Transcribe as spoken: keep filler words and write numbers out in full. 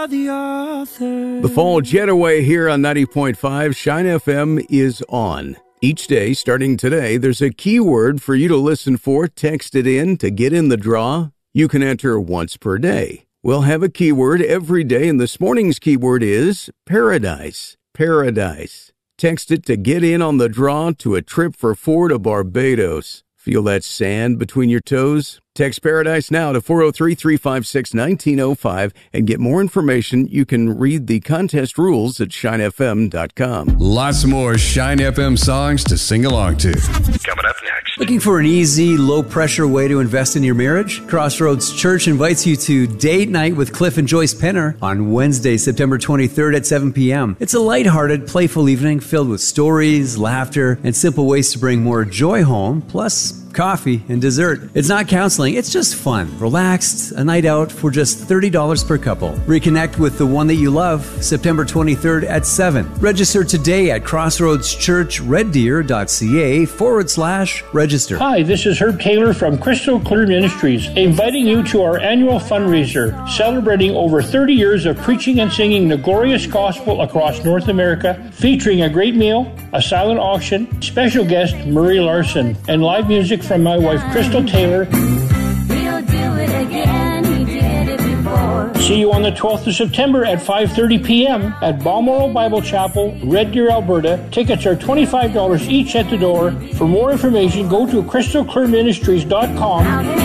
The Fall Getaway here on ninety point five Shine F M is on. Each day, starting today, there's a keyword for you to listen for. Text it in to get in the draw. You can enter once per day. We'll have a keyword every day, and this morning's keyword is paradise. Paradise. Text it to get in on the draw to a trip for four to Barbados. Feel that sand between your toes? Text Paradise now to four oh three, three five six, one nine oh five and get more information. You can read the contest rules at shine f m dot com. Lots more Shine F M songs to sing along to. Coming up next. Looking for an easy, low-pressure way to invest in your marriage? Crossroads Church invites you to Date Night with Cliff and Joyce Penner on Wednesday, September twenty-third at seven p.m. It's a lighthearted, playful evening filled with stories, laughter, and simple ways to bring more joy home, plus coffee and dessert. It's not counseling, it's just fun. Relaxed, a night out for just thirty dollars per couple. Reconnect with the one that you love, September twenty-third at seven. Register today at crossroads church red deer dot c a forward slash register. Hi, this is Herb Taylor from Crystal Clear Ministries, inviting you to our annual fundraiser, celebrating over thirty years of preaching and singing the glorious gospel across North America, featuring a great meal, a silent auction, special guest Murray Larson, and live music from my wife Crystal Taylor. We'll do it again, we did it before. See you on the twelfth of September at five thirty p.m. at Balmoral Bible Chapel, Red Deer, Alberta. Tickets are twenty-five dollars each at the door. For more information, go to crystal clear ministries dot com.